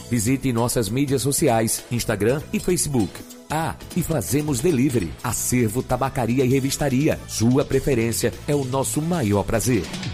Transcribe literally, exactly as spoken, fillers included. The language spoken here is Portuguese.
Visite nossas mídias sociais, Instagram e Facebook. Ah, e fazemos delivery. Acervo Tabacaria e Revistaria. Sua preferência é o nosso maior prazer.